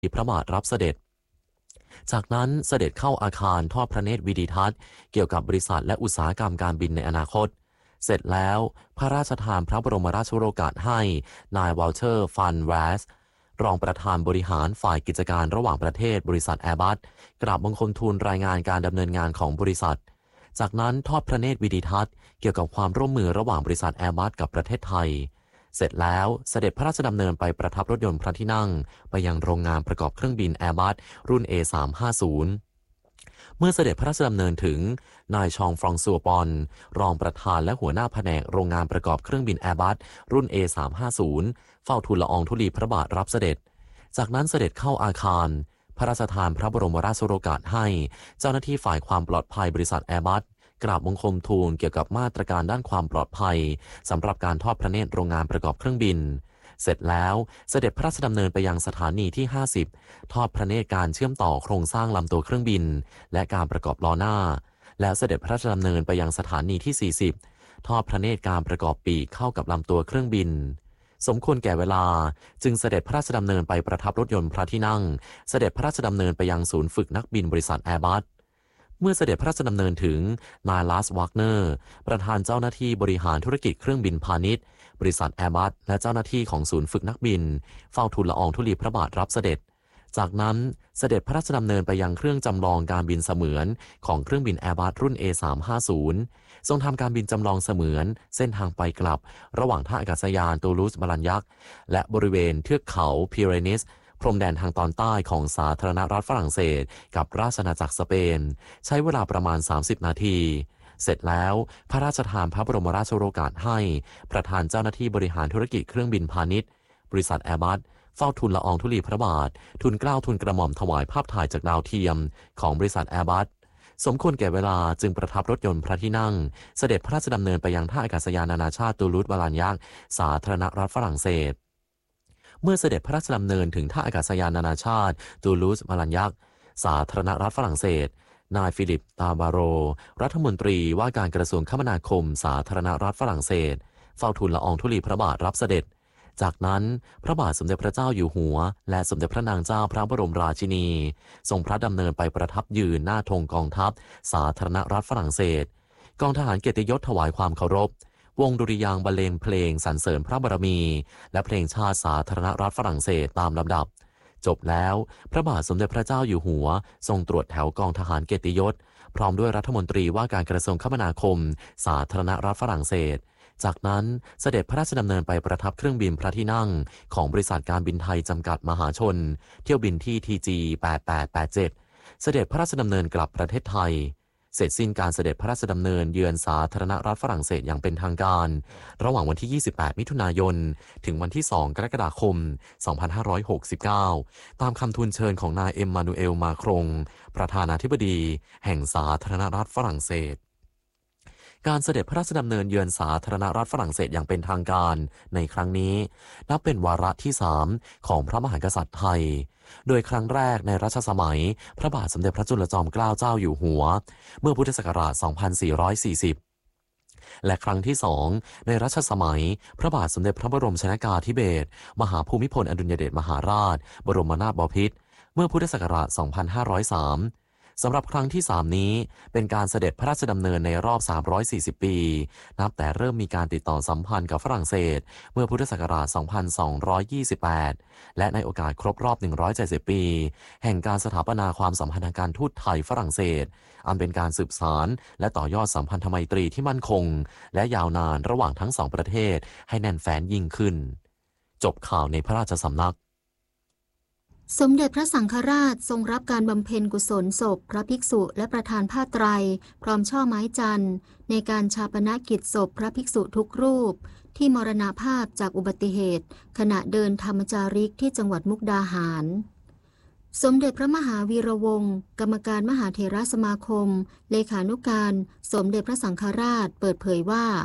พระบาทรับเสด็จจากนั้นเสด็จเข้าอาคารทอดพระเนตรวิดิทัศน์เกี่ยวกับบริษัทและอุตสาหกรรมการบินในอนาคตเสร็จแล้วพระราชทานพระบรมราชโองการให้นายวอลเตอร์ฟันแวสรองประธานบริหารฝ่ายกิจการระหว่างประเทศบริษัทแอร์บัสกราบบังคมทูลรายงานการดำเนินงานของบริษัทจากนั้นทอดพระเนตรวิดิทัศน์เกี่ยวกับความร่วมมือระหว่างบริษัทแอร์บัสกับประเทศไทยเสร็จแล้วเสด็จพระราชดำเนินไปประทับรถยนต์พระที่นั่งไปยังโรงงานประกอบเครื่องบินแอร์บัสรุ่น A350 เมื่อเสด็จพระราชดำเนินถึงนายชองฟรองซัวปอนรองประธานและหัวหน้าแผนกโรงงานประกอบเครื่องบินแอร์บัสรุ่น A350 เฝ้าทูลละอองธุลีพระบาทรับเสด็จจากนั้นเสด็จเข้าอาคารพระราชทานพระบรมราชโองการให้เจ้าหน้าที่ฝ่ายความปลอดภัยบริษัทแอร์บัสกราบบังคมทูลเกี่ยวกับมาตรการด้านความปลอดภัยสำหรับการทอดพระเนตรโรงงานประกอบเครื่องบินเสร็จแล้วเสด็จพระราชดำเนินไปยังสถานีที่50ทอดพระเนตรการเชื่อมต่อโครงสร้างลำตัวเครื่องบินและการประกอบล้อหน้าแล้วเสด็จพระราชดำเนินไปยังสถานีที่40ทอดพระเนตรการประกอบปีกเข้ากับลำตัวเครื่องบินสมควรแก่เวลาจึงเสด็จพระราชดำเนินไปประทับรถยนต์พระที่นั่งเสด็จพระราชดำเนินไปยังศูนย์ฝึกนักบินบริษัทแอร์บัสเมื่อเสด็จพระราชดำเนินถึงนายลาสวักเนอร์ประธานเจ้าหน้าที่บริหารธุรกิจเครื่องบินพาณิชย์บริษัทแอร์บัสและเจ้าหน้าที่ของศูนย์ฝึกนักบินเฝ้าทูลละอองธุลีพระบาทรับเสด็จจากนั้นเสด็จพระราชดำเนินไปยังเครื่องจำลองการบินเสมือนของเครื่องบินแอร์บัสรุ่น A350 ทรงทำการบินจำลองเสมือนเส้นทางไปกลับระหว่างท่าอากาศยานตูลูสบาลันยักและบริเวณเทือกเขาพิเรนีสพรมแดนทางตอนใต้ของสาธารณรัฐฝรั่งเศสกับราชอาณาจักรสเปนใช้เวลาประมาณ30นาทีเสร็จแล้วพระราชทานพระบรมราชโองการให้ประธานเจ้าหน้าที่บริหารธุรกิจเครื่องบินพาณิชย์บริษัทแอร์บัสเฝ้าทูลละอองธุลีพระบาททูลเกล้าทูลกระหม่อมถวายภาพถ่ายจากดาวเทียมของบริษัทแอร์บัสสมควรแก่เวลาจึงประทับรถยนต์พระที่นั่งเสด็จพระราชดำเนินไปยังท่าอากาศยานนานาชาติตูลูสบาลันยักสาธารณรัฐฝรั่งเศสเมื่อเสด็จพระราชดำเนินถึงท่าอากาศยานนานาชาติตูลูสบาลันยักสาธารณรัฐฝรั่งเศสนายฟิลิปตาบาโรรัฐมนตรีว่าการกระทรวงคมนาคมสาธารณรัฐฝรั่งเศสเฝ้าทูลละอองธุลีพระบาทรับเสด็จจากนั้นพระบาทสมเด็จพระเจ้าอยู่หัวและสมเด็จพระนางเจ้าพระบรมราชินีทรงพระดำเนินไปประทับยืนหน้าธงกองทัพสาธารณรัฐฝรั่งเศสกองทหารเกียรติยศถวายความเคารพวงดุริยางค์บรรเลงเพลงสรรเสริญพระบารมีและเพลงชาติสาธารณรัฐฝรั่งเศสตามลำดับจบแล้วพระบาทสมเด็จพระเจ้าอยู่หัวทรงตรวจแถวกองทหารเกียรติยศพร้อมด้วยรัฐมนตรีว่าการกระทรวงคมนาคมสาธารณรัฐฝรั่งเศสจากนั้นเสด็จพระราชดำเนินไปประทับเครื่องบินพระที่นั่งของบริษัทการบินไทยจำกัดมหาชนเที่ยวบินที่ TG 8887เสด็จพระราชดำเนินกลับประเทศไทยเสร็จสิ้นการเสด็จพระราชดำเนินเยือนสาธารณรัฐฝรั่งเศสอย่างเป็นทางการระหว่างวันที่28มิถุนายนถึงวันที่2กรกฎาคม2569ตามคำทูลเชิญของนายเอ็มมานูเอลมาครงประธานาธิบดีแห่งสาธารณรัฐฝรั่งเศสการเสด็จพระราชดำเนินเยือนสาธารณรัฐฝรั่งเศสอย่างเป็นทางการในครั้งนี้นับเป็นวาระที่3ของพระมหากษัตริย์ไทยโดยครั้งแรกในรัชสมัยพระบาทสมเด็จพระจุลจอมเกล้าเจ้าอยู่หัวเมื่อพุทธศักราช2440และครั้งที่2ในรัชสมัยพระบาทสมเด็จพระบรมชนกาธิเบศรมหาภูมิพลอดุลยเดชมหาราชบรมนาถบพิตรเมื่อพุทธศักราช2503สำหรับครั้งที่3นี้เป็นการเสด็จพระราชดำเนินในรอบ340ปีนับแต่เริ่มมีการติดต่อสัมพันธ์กับฝรั่งเศสเมื่อพุทธศักราช2228และในโอกาสครบรอบ170ปีแห่งการสถาปนาความสัมพันธ์ทางการทูตไทยฝรั่งเศสอันเป็นการสืบสานและต่อยอดสัมพันธไมตรีที่มั่นคงและยาวนานระหว่างทั้ง2ประเทศให้แน่นแฟ้นยิ่งขึ้นจบข่าวในพระราชสำนักสมเด็จพระสังฆราชทรงรับการบำเพ็ญกุศลศพพระภิกษุและประธานผ้าไตรพร้อมช่อไม้จันทร์ในการฌาปนกิจศพพระภิกษุทุกรูปที่มรณภาพจากอุบัติเหตุขณะเดินธรรมจาริกที่จังหวัดมุกดาหารสมเด็จพระมหาวีระวงศ์กรรมการมหาเถรสมาคมเลขานุการสมเด็จพระสังฆราชเปิดเผยว่า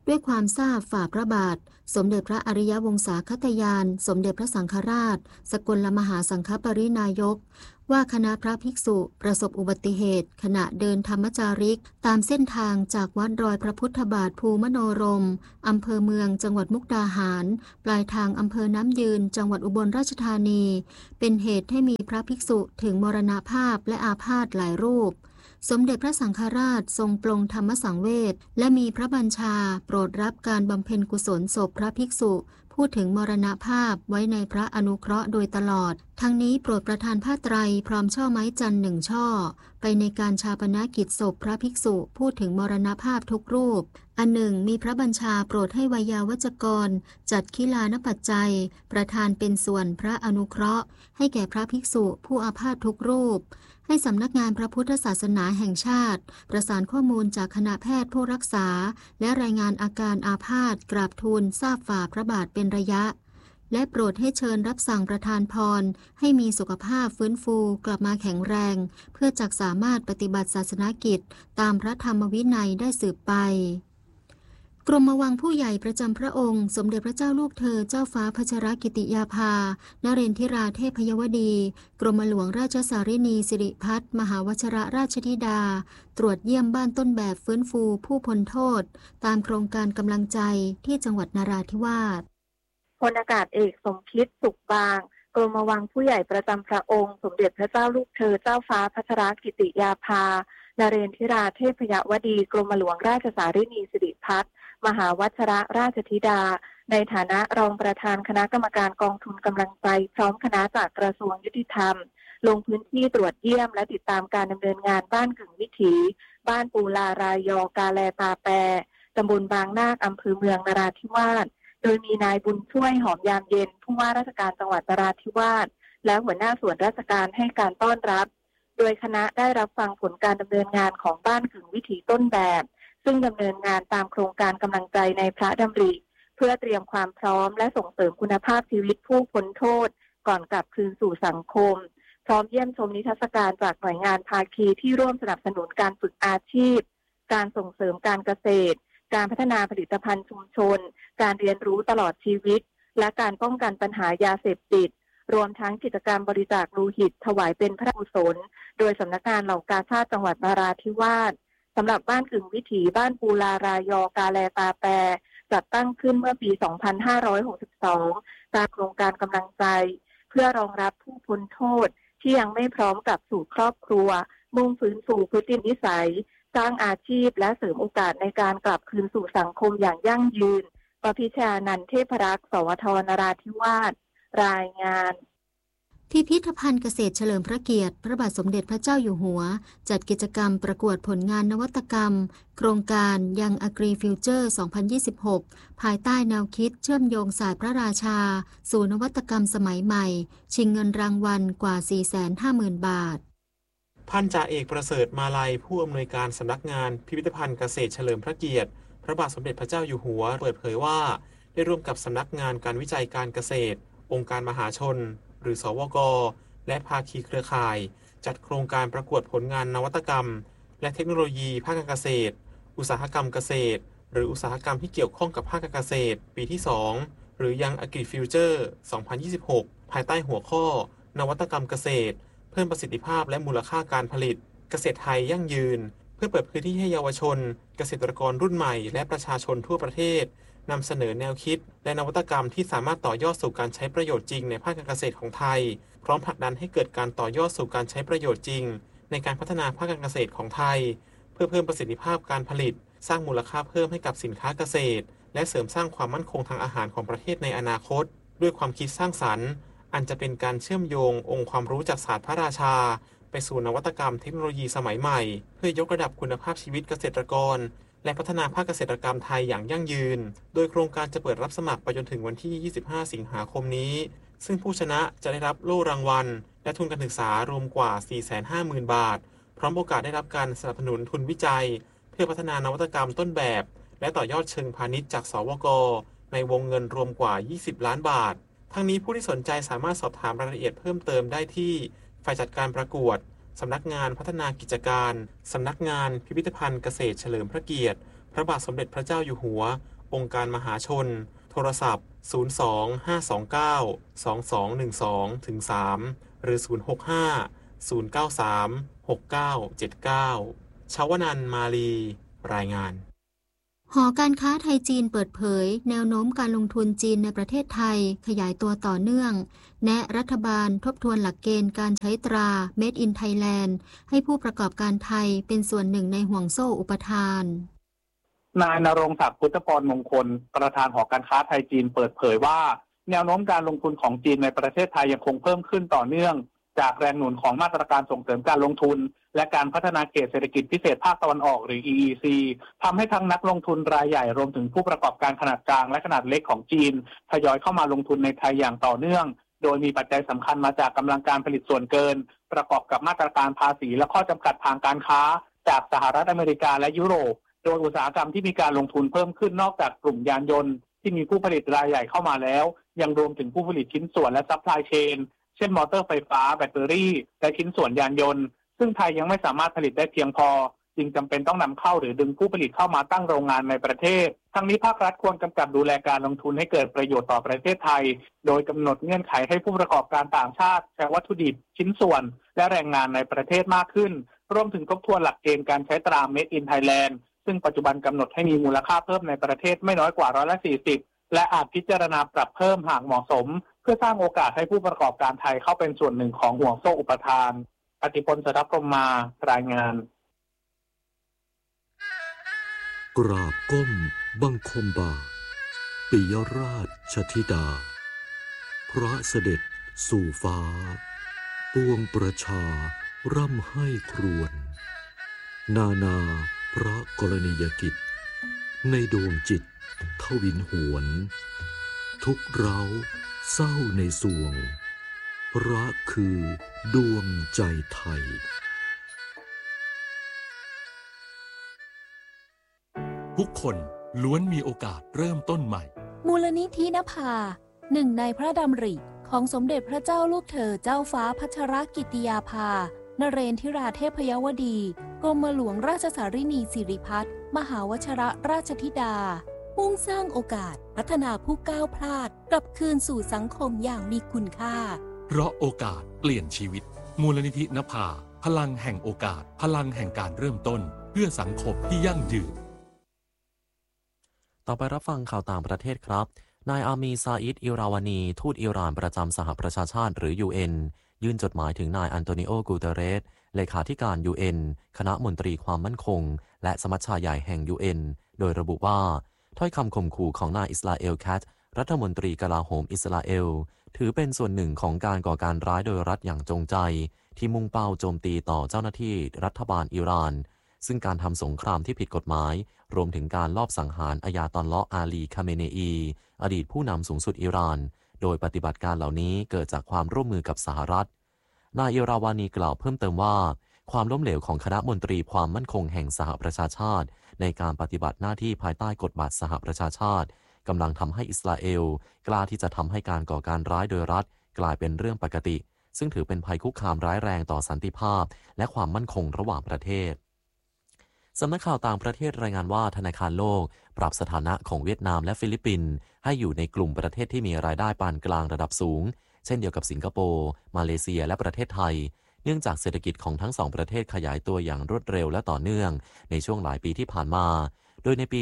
ด้วยความทราบฝ่าพระบาทสมเด็จพระอริยวงศาคตยานสมเด็จพระสังฆราชสกลมหาสังฆปรินายกว่าคณะพระภิกษุประสบอุบัติเหตุขณะเดินธรรมจาริกตามเส้นทางจากวัดรอยพระพุทธบาทภูมโนรมอำเภอเมืองจังหวัดมุกดาหารปลายทางอำเภอน้ำยืนจังหวัดอุบลราชธานีเป็นเหตุให้มีพระภิกษุถึงมรณภาพและอาพาธหลายรูปสมเด็จพระสังฆราชทรงปลงธรรมสังเวชและมีพระบัญชาโปรดรับการบำเพ็ญกุศลศพพระภิกษุพูดถึงมรณภาพไว้ในพระอนุเคราะห์โดยตลอดทั้งนี้โปรดประทานผ้าไตรพร้อมช่อไม้จันทร์1 ช่อไปในการฌาปนกิจศพพระภิกษุพูดถึงมรณภาพทุกรูปอันหนึ่งมีพระบัญชาโปรดให้ไวยาวัจกรจัดขิลานปัจจัยประทานเป็นส่วนพระอนุเคราะห์ให้แก่พระภิกษุผู้อาพาธทุกรูปให้สำนักงานพระพุทธศาสนาแห่งชาติประสานข้อมูลจากคณะแพทย์ผู้รักษาและรายงานอาการอาพาธกราบทูลทราบฝ่าพระบาทเป็นระยะและโปรดให้เชิญรับสั่งประทานพรให้มีสุขภาพฟื้นฟูกลับมาแข็งแรงเพื่อจักสามารถปฏิบัติศาสนกิจตามพระธรรมวินัยได้สืบไปกรมวังผู้ใหญ่ประจำพระองค์สมเด็จพระเจ้าลูกเธอเจ้าฟ้าพัชรกิติยาภานเรนทิราเทพยวดีกรมหลวงราชสารินีสิริพัฒน์มหาวชรราชธิดาตรวจเยี่ยมบ้านต้นแบบฟื้นฟูผู้พ้นโทษตามโครงการกำลังใจที่จังหวัดนราธิวาสพลอากาศเอกสมคิดสุขบางกรมวังผู้ใหญ่ประจำพระองค์สมเด็จพระเจ้าลูกเธอเจ้าฟ้าพัชรกิติยาภานเรนทิราเทพยวดีกรมหลวงราชสารินีสิริพัฒน์มหาวัชรราชธิดาในฐานะรองประธานคณะกรรมการกองทุนกำลังใจพร้อมคณะจากกระทรวงยุติธรรมลงพื้นที่ตรวจเยี่ยมและติดตามการดำเนินงานบ้านกึ่งวิถีบ้านปูลารายอกาแลตาแปตำบลบางนาคอำเภอเมืองนราธิวาสโดยมีนายบุญช่วยหอมยามเย็นผู้ว่าราชการจังหวัดนราธิวาสและหัวหน้าส่วนราชการให้การต้อนรับโดยคณะได้รับฟังผลการดำเนินงานของบ้านกึ่งวิถีต้นแบบซึ่งดำเนินงานตามโครงการกำลังใจในพระดำริเพื่อเตรียมความพร้อมและส่งเสริมคุณภาพชีวิตผู้พ้นโทษก่อนกลับคืนสู่สังคมพร้อมเยี่ยมชมนิทรรศการจากหน่วยงานภาคีที่ร่วมสนับสนุนการฝึกอาชีพการส่งเสริมการเกษตรการพัฒนาผลิตภัณฑ์ชุมชนการเรียนรู้ตลอดชีวิตและการป้องกันปัญหายาเสพติดรวมทั้งกิจกรรมบริจาคโลหิตถวายเป็นพระกุศลโดยสำนักงานเหล่ากาชาติจังหวัดนราธิวาสสำหรับบ้านกึ่งวิถีบ้านปูลารายอกาแลตาแปจัดตั้งขึ้นเมื่อปี 2562 ตามโครงการกำลังใจเพื่อรองรับผู้พ้นโทษที่ยังไม่พร้อมกลับสู่ครอบครัวมุ่งฟื้นฟูพฤตินิสัยสร้างอาชีพและเสริมโอกาสในการกลับคืนสู่สังคมอย่างยั่งยืนปพิชานันท์เทพรักษ์สวทนราธิวาสรายงานพิพิธภัณฑ์เกษตรเฉลิมพระเกียรติพระบาทสมเด็จพระเจ้าอยู่หัวจัดกิจกรรมประกวดผลงานนวัตกรรมโครงการยัง Agri Future 2026 ภายใต้แนวคิดเชื่อมโยงศาสตร์พระราชาสู่นวัตกรรมสมัยใหม่ชิงเงินรางวัลกว่า 450,000 บาทพันจ่าเอกประเสริฐมาลัยผู้อำนวยการสำนักงานพิพิธภัณฑ์เกษตรเฉลิมพระเกียรติพระบาทสมเด็จพระเจ้าอยู่หัวเปิดเผยว่าได้ร่วมกับสำนักงานการวิจัยการเกษตรองค์การมหาชนหรือสวก.และภาคีเครือข่ายจัดโครงการประกวดผลงานนวัตกรรมและเทคโนโลยีภาคการเกษตรอุตสาหกรรมเกษตรหรืออุตสาหกรรมที่เกี่ยวข้องกับภาคการเกษตรปีที่ 2หรือยัง Agri Future 2026 ภายใต้หัวข้อนวัตกรรมเกษตรเพิ่มประสิทธิภาพและมูลค่าการผลิตเกษตรไทยยั่งยืนเพื่อเปิดพื้นที่ให้เยาวชนเกษตรกรรุ่นใหม่และประชาชนทั่วประเทศนำเสนอแนวคิดและนวัตกรรมที่สามารถต่อยอดสู่การใช้ประโยชน์จริงในภาคการเกษตรของไทยพร้อมผลักดันให้เกิดการต่อยอดสู่การใช้ประโยชน์จริงในการพัฒนาภาคการเกษตรของไทยเพื่อเพิ่มประสิทธิภาพการผลิตสร้างมูลค่าเพิ่มให้กับสินค้าเกษตรและเสริมสร้างความมั่นคงทางอาหารของประเทศในอนาคตด้วยความคิดสร้างสรรค์อันจะเป็นการเชื่อมโยงองค์ความรู้จากศาสตร์พระราชาไปสู่นวัตกรรมเทคโนโลยีสมัยใหม่เพื่อยกระดับคุณภาพชีวิตเกษตรกรและพัฒนาภาคเกษตรกรรมไทยอย่างยั่งยืนโดยโครงการจะเปิดรับสมัครไปจนถึงวันที่ 25 สิงหาคมนี้ซึ่งผู้ชนะจะได้รับโล่รางวัลและทุนการศึกษารวมกว่า 450,000 บาทพร้อมโอกาสได้รับการสนับสนุนทุนวิจัยเพื่อพัฒนานวัตกรรมต้นแบบและต่อยอดเชิงพาณิชย์จากสวก.ในวงเงินรวมกว่า 20 ล้านบาททั้งนี้ผู้ที่สนใจสามารถสอบถามรายละเอียดเพิ่มเติมได้ที่ฝ่ายจัดการประกวดสำนักงานพัฒนากิจการสำนักงานพิพิธภัณฑ์เกษตรเฉลิมพระเกียรติพระบาทสมเด็จพระเจ้าอยู่หัวองค์การมหาชนโทรศัพท์02-529-2212 ถึง 3 หรือ 065-093-6979 ชวนันท์ มาลีรายงานหอการค้าไทยจีนเปิดเผยแนวโน้มการลงทุนจีนในประเทศไทยขยายตัวต่อเนื่องแนะรัฐบาลทบทวนหลักเกณฑ์การใช้ตรา Made in Thailand ให้ผู้ประกอบการไทยเป็นส่วนหนึ่งในห่วงโซ่อุปทานนายณรงค์ศักดิ์พุทธพรมงคลประธานหอการค้าไทยจีนเปิดเผยว่าแนวโน้มการลงทุนของจีนในประเทศไทยยังคงเพิ่มขึ้นต่อเนื่องจากแรงหนุนของมาตรการส่งเสริมการลงทุนและการพัฒนาเขตเศรษฐกิจพิเศษภาคตะวันออกหรือ EEC ทำให้ทั้งนักลงทุนรายใหญ่รวมถึงผู้ประกอบการขนาดกลางและขนาดเล็กของจีนทยอยเข้ามาลงทุนในไทยอย่างต่อเนื่องโดยมีปัจจัยสำคัญมาจากกำลังการผลิตส่วนเกินประกอบกับมาตรการภาษีและข้อจำกัดทางการค้าจากสหรัฐอเมริกาและยุโรปโดยอุตสาหกรรมที่มีการลงทุนเพิ่มขึ้นนอกจากกลุ่มยานยนต์ที่มีผู้ผลิตรายใหญ่เข้ามาแล้วยังรวมถึงผู้ผลิตชิ้นส่วนและซัพพลายเชนเช่นมอเตอร์ไฟฟ้าแบตเตอรี่และชิ้นส่วนยานยนต์ซึ่งไทยยังไม่สามารถผลิตได้เพียงพอจึงจำเป็นต้องนำเข้าหรือดึงผู้ผลิตเข้ามาตั้งโรงงานในประเทศทั้งนี้ภาครัฐควรกำกับดูแลการลงทุนให้เกิดประโยชน์ต่อประเทศไทยโดยกำหนดเงื่อนไขให้ผู้ประกอบการต่างชาติใช้วัตถุดิบชิ้นส่วนและแรงงานในประเทศมากขึ้นรวมถึงทบทวนหลักเกณฑ์การใช้ตรา Made in Thailand ซึ่งปัจจุบันกำหนดให้มีมูลค่าเพิ่มในประเทศไม่น้อยกว่า40%และอาจพิจารณาปรับเพิ่มหากเหมาะสมเพื่อสร้างโอกาสให้ผู้ประกอบการไทยเข้าเป็นส่วนหนึ่งของห่วงโซ่อุปทานอติพล สทัพพรหมมารายงานกราบก้มบังคมบาทปิยราชธิดาพระเสด็จสู่ฟ้าปวงประชาร่ำให้ครวญนาพระกรณียกิจในดวงจิตทวินหวนทุกเร้าเศร้าในสวงรักคือดวงใจไทยทุกคนล้วนมีโอกาสเริ่มต้นใหม่มูลนิธินภาหนึ่งในพระดำริของสมเด็จพระเจ้าลูกเธอเจ้าฟ้าพัชรกิติยาภานเรนทิราเทพยวดีกรมหลวงราชสารินีสิริพัฒน์มหาวชิรราชธิดามุ่งสร้างโอกาสพัฒนาผู้ก้าวพลาดกลับคืนสู่สังคมอย่างมีคุณค่าเพราะโอกาสเปลี่ยนชีวิตมูลนิธินภาพลังแห่งโอกาสพลังแห่งการเริ่มต้นเพื่อสังคมที่ยั่งยืนต่อไปรับฟังข่าวต่างประเทศครับนายอามีซาอิดอิราวานีทูตอิหร่านประจำสหประชาชาติหรือ UN ยื่นจดหมายถึงนายอันโตนิโอ กูเตเรสเลขาธิการ UN คณะมนตรีความมั่นคงและสมัชชาใหญ่แห่ง UN โดยระบุว่าถ้อยคำข่มขู่ของนายอิสราเอลแคทรัฐมนตรีกลาโหมอิสราเอลถือเป็นส่วนหนึ่งของการก่อการร้ายโดยรัฐอย่างจงใจที่มุ่งเป้าโจมตีต่อเจ้าหน้าที่รัฐบาลอิหร่านซึ่งการทำสงครามที่ผิดกฎหมายรวมถึงการลอบสังหารอายาตอลเลาะห์อาลีคาเมเนอีอดีตผู้นำสูงสุดอิหร่านโดยปฏิบัติการเหล่านี้เกิดจากความร่วมมือกับสหรัฐนายอิราวานีกล่าวเพิ่มเติมว่าความล้มเหลวของคณะมนตรีความมั่นคงแห่งสหประชาชาติในการปฏิบัติหน้าที่ภายใต้กฎบัตรสหประชาชาติกำลังทำให้อิสราเอลกล้าที่จะทำให้การก่อการร้ายโดยรัฐกลายเป็นเรื่องปกติซึ่งถือเป็นภัยคุกคามร้ายแรงต่อสันติภาพและความมั่นคงระหว่างประเทศสำนักข่าวต่างประเทศรายงานว่าธนาคารโลกปรับสถานะของเวียดนามและฟิลิปปินส์ให้อยู่ในกลุ่มประเทศที่มีรายได้ปานกลางระดับสูงเช่นเดียวกับสิงคโปร์มาเลเซียและประเทศไทยเนื่องจากเศรษฐกิจของทั้งสองประเทศขยายตัวอย่างรวดเร็วและต่อเนื่องในช่วงหลายปีที่ผ่านมาโดยในปี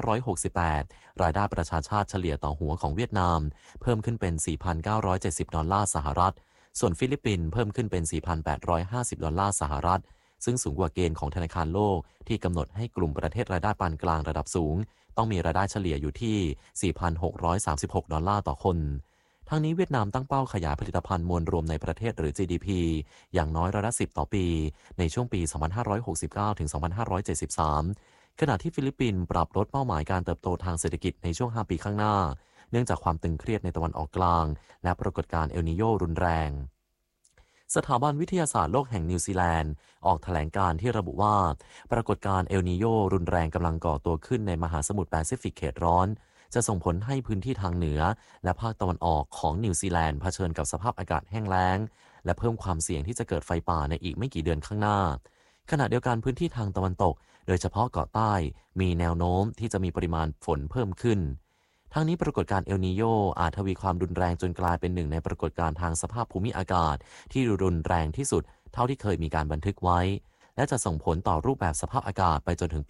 2568 รายได้ประชาชาติเฉลี่ยต่อหัวของเวียดนามเพิ่มขึ้นเป็น 4,970 ดอลลาร์สหรัฐส่วนฟิลิปปินส์เพิ่มขึ้นเป็น 4,850 ดอลลาร์สหรัฐซึ่งสูงกว่าเกณฑ์ของธนาคารโลกที่กำหนดให้กลุ่มประเทศรายได้ปานกลางระดับสูงต้องมีรายได้เฉลี่ยอยู่ที่ 4,636 ดอลลาร์ต่อคนทั้งนี้เวียดนามตั้งเป้าขยายผลิตภัณฑ์มวลรวมในประเทศหรือ GDP อย่างน้อยร้อยละ 10 ต่อปีในช่วงปี 2569 ถึง 2573 ขณะที่ฟิลิปปินส์ปรับลดเป้าหมายการเติบโตทางเศรษฐกิจในช่วง 5 ปีข้างหน้าเนื่องจากความตึงเครียดในตะวันออกกลางและปรากฏการณ์เอลนีโญรุนแรงสถาบันวิทยาศาสตร์โลกแห่งนิวซีแลนด์ออกแถลงการณ์ที่ระบุว่าปรากฏการณ์เอลนีโญรุนแรงกำลังก่อตัวขึ้นในมหาสมุทรแปซิฟิกเขตร้อนจะส่งผลให้พื้นที่ทางเหนือและภาคตะวันออกของนิวซีแลนด์เผชิญกับสภาพอากาศแห้งแล้งและเพิ่มความเสี่ยงที่จะเกิดไฟป่าในอีกไม่กี่เดือนข้างหน้าขณะเดียวกันพื้นที่ทางตะวันตกโดยเฉพาะเกาะใต้มีแนวโน้มที่จะมีปริมาณฝนเพิ่มขึ้นทั้งนี้ปรากฏการณ์เอลนีโญอาจทวีความรุนแรงจนกลายเป็นหนึ่งในปรากฏการณ์ทางสภาพภูมิอากาศที่รุนแรงที่สุดเท่าที่เคยมีการบันทึกไว้และจะส่งผลต่อรูปแบบสภาพอากาศไปจนถึงปี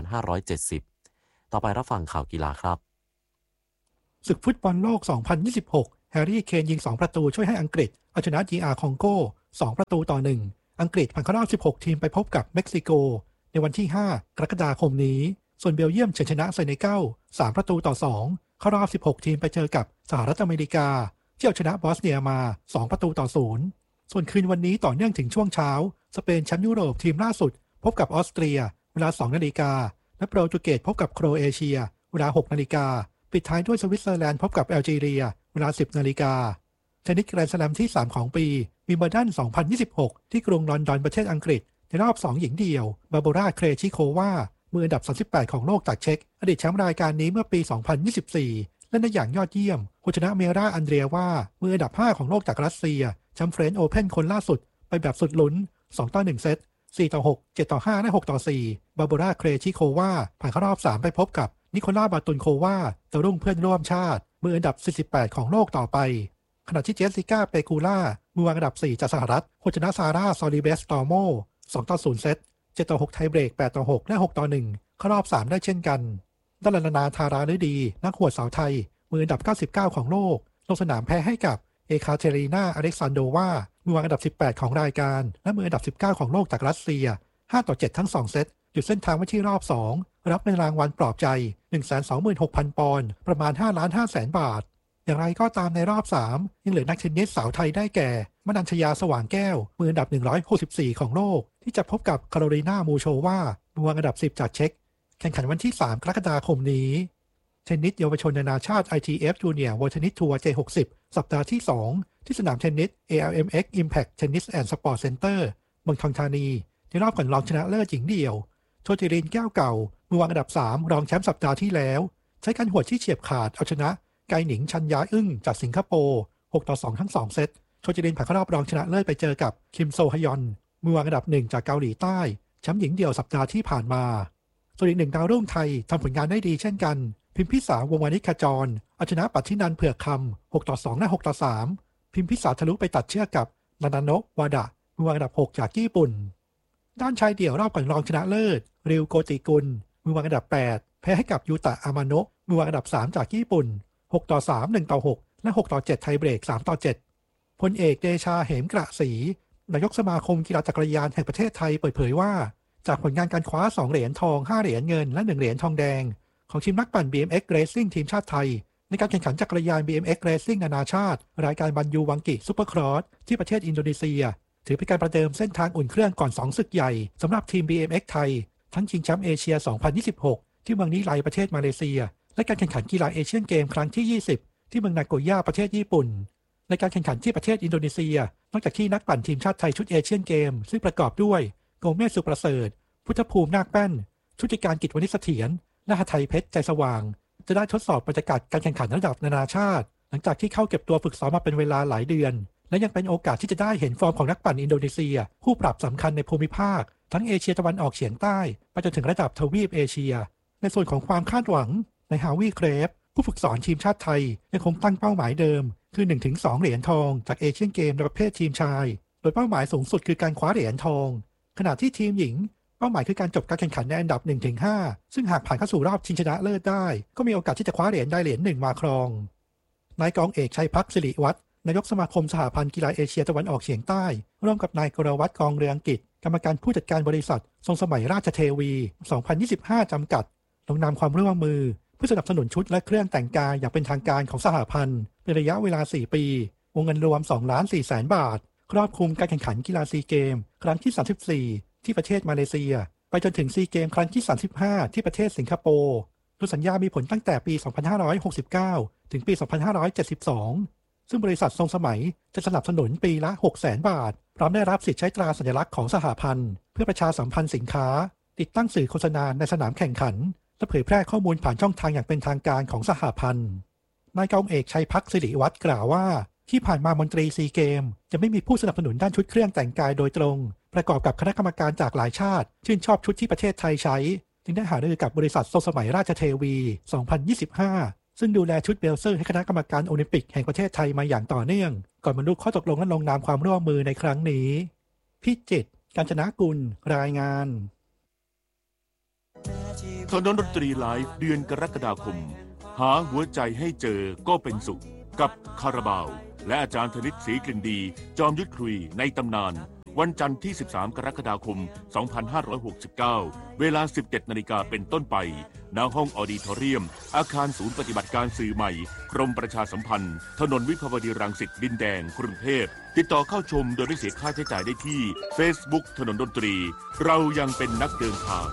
2570 ต่อไปรับฟังข่าวกีฬาครับศึกฟุตบอลโลก 2026 แฮร์รี่ เคนยิง 2 ประตูช่วยให้อังกฤษเอาชนะ DR คองโก 2 ประตูต่อ 1 อังกฤษผ่านเข้ารอบ 16 ทีมไปพบกับเม็กซิโกในวันที่ 5 กรกฎาคมนี้ส่วนเบลเยียมเฉือนชนะเซเนกัล 3 ประตูต่อ 2 เข้ารอบ 16 ทีมไปเจอกับสหรัฐอเมริกาที่เอาชนะบอสเนียมา 2 ประตูต่อ 0 ส่วนคืนวันนี้ต่อเนื่องถึงช่วงเช้าสเปนแชมป์ยุโรปทีมล่าสุดพบกับออสเตรียเวลา 2 นาฬิกาและโปรตุเกสพบกับโครเอเชียเวลา 6 นาฬิกาปิดท้ายด้วยสวิตเซอร์แลนด์พบกับแอลจีเรียเวลา 10 นาฬิกาเทนนิสแกรนด์สแลมที่ 3 ของปีวิมเบิลดัน 2026 ที่กรุงลอนดอนประเทศอังกฤษในรอบ 2 หญิงเดี่ยวบาโบรา เครชิโความืออันดับ 38 ของโลกจากเช็กอดีตแชมป์รายการนี้เมื่อปี 2024 เล่นได้อย่างยอดเยี่ยมผู้ชนะเมราอันเดรียว่ามืออันดับ 5 ของโลกจากรัสเซียแชมป์เฟรนช์โอเพ่นคนล่าสุดไปแบบสุดลุ้น 2-1 เซต 4-6 7-5 และ 6-4 บาโบรา เครชิโควาผ่านเข้ารอบ 3 ไปพบกับนิโคลา บาตุนโควาดาวรุ่งเพื่อนร่วมชาติมืออันดับ 48 ของโลกต่อไปขณะที่เจสสิก้า เปกูล่ามือวางอันดับ 4 จากสหรัฐชนะซาร่า ซอลิเบสตอร์โม 2-0 เซต 7-6 ไทยเบรก 8-6 และ 6-1 เข้ารอบ 3 ได้เช่นกันด้านนาธาราฤดีนักหวดสาวไทยมืออันดับ 99 ของโลกลงสนามแพ้ให้กับเอคาเทรีนา อเล็กซานโดวามือวางอันดับ 18 ของรายการและมืออันดับ 19 ของโลกจากรัสเซีย 5-7 ทั้ง 2 เซตหยุดเส้นทางไว้ที่รอบ 2 รับเงินรางวัลปลอบใจ 126,000 ปอนด์ประมาณ 5,500,000 บาทอย่างไรก็ตามในรอบ 3 ยังเหลือนักเทนนิสสาวไทยได้แก่มนัญชยา สว่างแก้วมืออันดับ 164 ของโลกที่จะพบกับคาโรลีนา มูโชวามือวางอันดับ 10 จากเช็กแข่งขันวันที่ 3 กรกฎาคมนี้เทนนิสเยาวชนนานาชาติ ITF Junior World Tennis Tour J60 สัปดาห์ที่ 2 ที่สนามเทนนิส ALMX Impact Tennis and Sport Center เมืองทองธานีในรอบก่อนรองชนะเลิศหญิงเดี่ยวโชติรินแก้วเก่ามือวางอันดับ 3 รองแชมป์สัปดาห์ที่แล้วใช้การหวดที่เฉียบขาดเอาชนะไกหนิงชันยาอึ้งจากสิงคโปร์ 6-2 ทั้ง 2 เซตโชจิรินผ่านเข้ารอบรองชนะเลิศไปเจอกับคิมโซฮยอนมือวางอันดับ 1 จากเกาหลีใต้แชมป์หญิงเดี่ยวสัปดาห์ที่ผ่านมาส่วนอีกหนึ่งดาวรุ่งไทยทำผลงานได้ดีเช่นกันพิมพิสาวงวานิชขจรเอาชนะปัทธินันท์เผือกคำ 6-2 และ 6-3 พิมพิสาทะลุไปตัดเชือกกับนานาโนะวาดะมือวางอันดับ 6 จากญี่ปุ่นด้านชายเดี่ยวรอบก่อนรองชนะเลิศริวโกติกุลมือวางอันดับ 8 แพ้ให้กับยูตะอามาโนะมือวางอันดับ 3 จากญี่ปุ่น 6-3 1-6 และ 6-7 ไทยเบรก 3-7 พลเอกเดชาเหมกระศรีนายกสมาคมกีฬาจักรยานแห่งประเทศไทยเปิดเผยว่าจากผลงานการคว้า2เหรียญทอง5เหรียญเงินและ1เหรียญทองแดงของทีมนักปั่น BMX Racing ทีมชาติไทยในการแข่งขันจักรยาน BMX Racing นานาชาติรายการบันยูวังกิซุปเปอร์ครอสที่ประเทศอินโดนีเซียถือเป็นการประเดิมเส้นทางอุ่นเครื่องก่อน2ศึกใหญ่สำหรับทีม BMX ไทยทั้งชิงแชมป์เอเชีย 2026 ที่เมืองนิไลประเทศมาเลเซียและการแข่งขันกีฬาเอเชียนเกมครั้งที่ 20 ที่เมืองนาโกย่าประเทศญี่ปุ่นในการแข่งขันที่ประเทศอินโดนีเซียนอกจากที่นักปั่นทีมชาติไทยชุดเอเชียนเกมซึ่งประกอบด้วยโกเมสสุประเสริฐพุทธภูมินาคแป้นชุติการกิจวณิชเสถียรและหทัยเพชรใจสว่างจะได้ทดสอบบรรยากาศการแข่งขันระดับนานาชาติหลังจากที่เข้าเก็บตัวฝึกซ้อมมาเป็นเวลาหลายเดือนและยังเป็นโอกาสที่จะได้เห็นฟอร์มของนักปั่นอินโดนีเซียคู่ปรับสำคัญในภูมิภาคทั้งเอเชียตะวันออกเฉียงใต้ไปจนถึงระดับทวีปเอเชียในส่วนของความคาดหวังในฮาวิเครฟผู้ฝึกสอนทีมชาติไทยยังคงตั้งเป้าหมายเดิมคือ 1-2 เหรียญทองจากเอเชียนเกมในประเภททีมชายโดยเป้าหมายสูงสุดคือการคว้าเหรียญทองขณะที่ทีมหญิงเป้าหมายคือการจบการแข่งขันในอันดับ 1-5 ซึ่งหากผ่านเข้าสู่รอบชิงชนะเลิศได้ก็มีโอกาสที่จะคว้าเหรียญได้เหรียญ1มาครองนายกองเอกชัยพักดิ์สิริวัฒน์นายกสมาคมสหพันธ์กีฬาเอเชียตะวันออกเฉียงใต้ร่วมกับนายกรวัฒน์กองเรืองกิจกรรมการผู้จัดการบริษัททรงสมัยราชเทวี 2025 จำกัดลงนามความร่วมมือเพื่อสนับสนุนชุดและเครื่องแต่งกายอย่างเป็นทางการของสหพันธ์เป็นระยะเวลา 4 ปีวงเงินรวม 2,400,000 บาทครอบคลุมการแข่งขันกีฬาซีเกมครั้งที่ 34 ที่ประเทศมาเลเซียไปจนถึงซีเกมครั้งที่ 35 ที่ประเทศสิงคโปร์โดยสัญญามีผลตั้งแต่ปี 2569 ถึงปี 2572 ซึ่งบริษัททรงสมัยจะสนับสนุนปีละ 600,000 บาทพร้อมได้รับสิทธิ์ใช้ตราสัญลักษณ์ของสหพันธ์เพื่อประชาสัมพันธ์สินค้าติดตั้งสื่อโฆษณาในสนามแข่งขันและเผยแพร่ข้อมูลผ่านช่องทางอย่างเป็นทางการของสหพันธ์นายกองเอกชัยพักดิ์สิริวัฒน์กล่าวว่าที่ผ่านมามนตรีซีเกมจะไม่มีผู้สนับสนุนด้านชุดเครื่องแต่งกายโดยตรงประกอบกับคณะกรรมการจากหลายชาติชื่นชอบชุดที่ประเทศไทยใช้จึงได้หารือกับบริษัททรงสมัยราชเทวี 2025 ซึ่งดูแลชุดเบลเซอร์ให้คณะกรรมการโอลิมปิกแห่งประเทศไทยมาอย่างต่อเนื่องก่อนบรรลุข้อตกลงและลงนามความร่วมมือในครั้งนี้พิจิตร กาญจนกุลรายงานถนนดนตรีไลฟ์เดือนกรกฎาคมหาหัวใจให้เจอก็เป็นสุขกับคาราบาวและอาจารย์ธนิตศรีกลิ่นดีจอมยุทธคุยในตำนานวันจันทร์ที่ 13 กรกฎาคม 2569 เวลา 17 นาฬิกาเป็นต้นไปณห้องออดิทอเรียมอาคารศูนย์ปฏิบัติการสื่อใหม่กรมประชาสัมพันธ์ถนนวิภาวดีรังสิตดินแดงกรุงเทพติดต่อเข้าชมโดยไม่เสียค่าใช้จ่ายได้ที่ Facebook ถนนดนตรีเรายังเป็นนักเดินทาง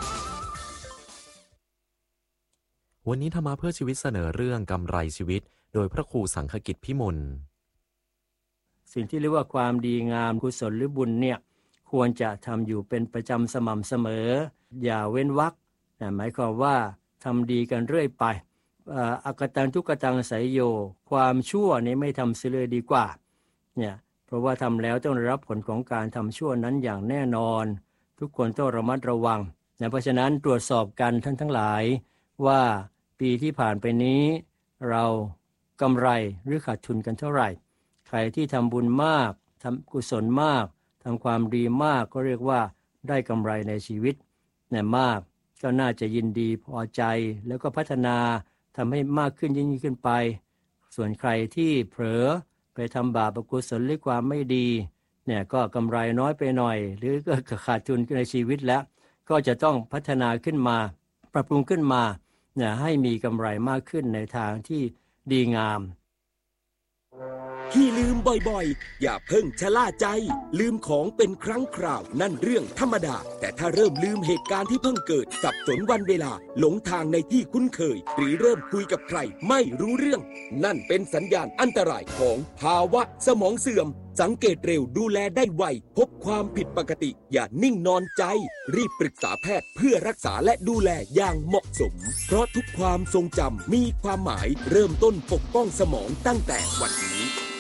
วันนี้ธรรมะเพื่อชีวิตเสนอเรื่องกำไรชีวิตโดยพระครูสังฆกิจพิมลสิ่งที่เรียกว่าความดีงามกุศลหรือบุญเนี่ยควรจะทำอยู่เป็นประจำสม่ำเสมออย่าเว้นวรรคหมายความว่าทำดีกันเรื่อยไปอกตังทุกตังไสยโยความชั่วนี้ไม่ทำเสียเลยดีกว่าเนี่ยเพราะว่าทำแล้วต้องได้รับผลของการทำชั่วนั้นอย่างแน่นอนทุกคนต้องระมัดระวังเพราะฉะนั้นตรวจสอบกันท่านทั้งหลายว่าปีที่ผ่านไปนี้เรากำไรหรือขาดทุนกันเท่าไหร่ใครที่ทำบุญมากทำกุศลมากทำความดีมากก็เรียกว่าได้กำไรในชีวิตมากก็น่าจะยินดีพอใจแล้วก็พัฒนาทำให้มากขึ้นยิ่งขึ้นไปส่วนใครที่เผลอไปทำบาปอกุศลหรือความไม่ดีก็กำไรน้อยไปหน่อยหรือก็ขาดทุนในชีวิตแล้วก็จะต้องพัฒนาขึ้นมาปรับปรุงขึ้นมาให้มีกำไรมากขึ้นในทางที่ดีงามที่ลืมบ่อยๆอย่าเพิ่งชะล่าใจลืมของเป็นครั้งคราวนั่นเรื่องธรรมดาแต่ถ้าเริ่มลืมเหตุการณ์ที่เพิ่งเกิดสับสนวันเวลาหลงทางในที่คุ้นเคยหรือเริ่มคุยกับใครไม่รู้เรื่องนั่นเป็นสัญญาณอันตรายของภาวะสมองเสื่อมสังเกตเร็วดูแลได้ไวพบความผิดปกติอย่านิ่งนอนใจรีบปรึกษาแพทย์เพื่อรักษาและดูแลอย่างเหมาะสมเพราะทุกความทรงจำมีความหมายเริ่มต้นปกป้องสมองตั้งแต่วันนี้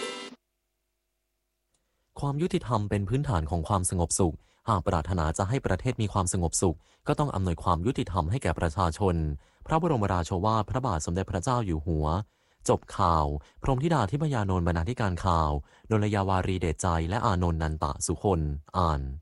ความยุติธรรมเป็นพื้นฐานของความสงบสุขหากปรารถนาจะให้ประเทศมีความสงบสุขก็ต้องอำนวยความยุติธรรมให้แก่ประชาชนพระบรมราโชวาทพระบาทสมเด็จพระเจ้าอยู่หัวจบข่าวพรหมธิดาทิพยานนท์บรรณาธิการข่าวนนยาวารีเดชใจและอานนท์นันตะสุคนอ่าน